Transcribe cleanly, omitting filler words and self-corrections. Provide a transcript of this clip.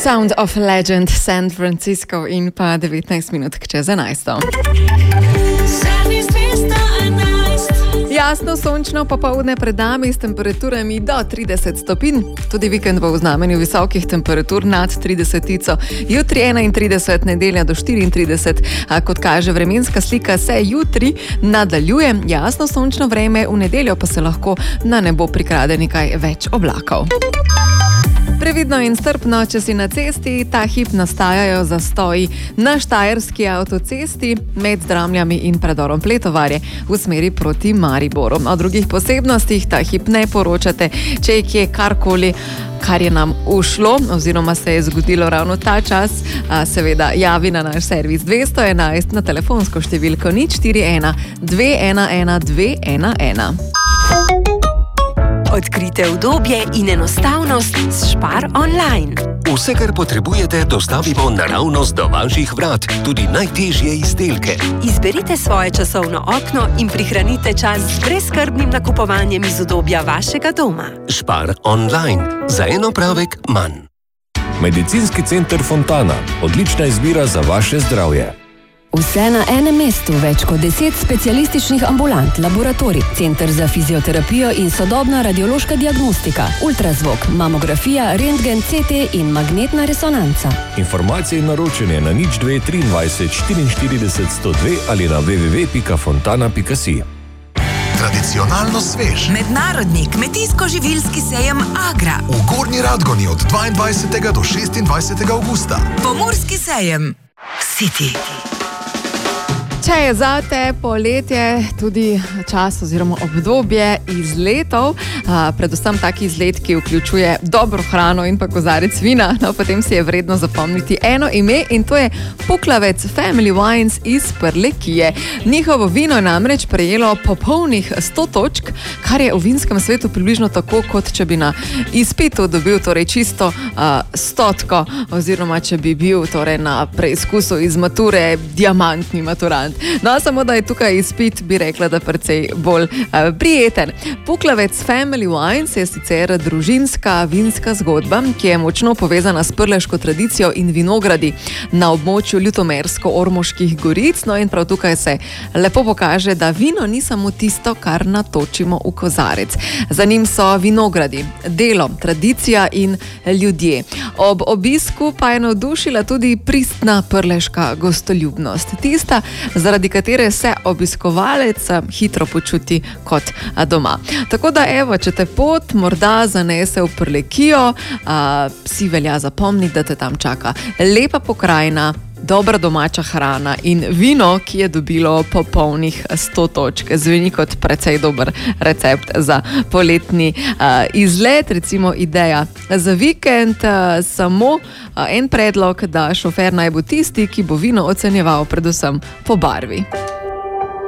Sound of Legend, San Francisco in pa 19 minut čez 11. Jasno, sončno popoldne pred nami s temperaturami do 30 stopinj. Tudi vikend bo v znamenju visokih temperatur nad 30. Jutri 31, nedelja do 34. A kot kaže vremenska slika, se jutri nadaljuje. Jasno, sončno vreme, v nedeljo pa se lahko na nebo prikrade nekaj več oblakov. Previdno in strpno, če si na cesti, ta hip nastajajo zastoji na štajerski avtocesti med Dramljami in predorom Pletovarje v smeri proti Mariboru. O drugih posebnostih ta hip ne poročate, če je kje karkoli, kar je nam ušlo oziroma se je zgodilo ravno ta čas, seveda javi na naš servis 211 na telefonsko številko 041 211 211. Odkrite udobje in enostavnost s Spar online. Vse, kar potrebujete, dostavimo naravnost do vaših vrat, tudi najtežje izdelke. Izberite svoje časovno okno in prihranite čas z brezskrbnim nakupovanjem iz udobja vašega doma. Spar online. Za en opravek manj. Medicinski center Fontana. Odlična izbira za vaše zdravje. Vse na enem mestu, več kot 10 specialističnih ambulant, laboratorij, center za fizioterapijo in sodobna radiološka diagnostika, ultrazvok, mamografija, rentgen, CT in magnetna resonanca. Informacije in naročanje na 02 23 44 102 ali na www.fontana.si. Tradicionalno svež. Mednarodni kmetijsko-živilski sejem Agra. V Gornji Radgoni od 22. do 26. avgusta. Pomurski sejem City. Če je zate poletje tudi čas oziroma obdobje izletov, predvsem taki izlet, ki vključuje dobro hrano in pa kozarec vina, no potem si je vredno zapomniti eno ime in to je Puklavec Family Wines iz Prlekije. Njihovo vino je namreč prejelo popolnih 100 točk, kar je v vinskem svetu približno tako, kot če bi na izpitu dobil torej čisto 100 oziroma če bi bil torej na preizkusu iz mature diamantni maturant. No, samo da je tukaj izpit, bi rekla, da precej bolj prijeten. Puklavec Family Wines je sicer družinska vinska zgodba, ki je močno povezana s prleško tradicijo in vinogradi na območju Ljutomersko-Ormoških goric. No in prav tukaj se lepo pokaže, da vino ni samo tisto, kar natočimo v kozarec. Za njim so vinogradi, delo, tradicija in ljudje. Ob obisku pa je navdušila tudi pristna prleška gostoljubnost. Tista, zaradi katere se obiskovalec hitro počuti kot doma. Tako da evo, če te pot morda zanese v Prlekijo, si velja zapomniti, da te tam čaka lepa pokrajina, dobra domača hrana in vino, ki je dobilo popolnih 100 točk. Zveni kot precej dober recept za poletni izlet, recimo ideja za vikend. Samo en predlog, da šofer naj bo tisti, ki bo vino ocenjeval predvsem po barvi.